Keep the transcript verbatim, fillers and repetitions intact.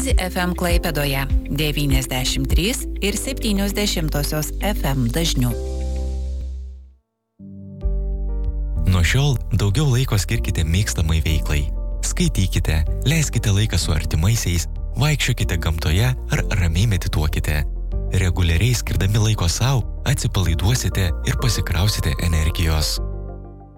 Easy F M Klaipėdoje devyniasdešimt trys ir septynios dešimtosios F M dažniu. Nuo šiol daugiau laiko skirkite mėgstamai veiklai. Skaitykite, leiskite laiką su artimaisiais, vaikščiokite gamtoje ar ramiai medituokite. Reguliariai skirdami laiko sau, atsipalaiduosite ir pasikrausite energijos.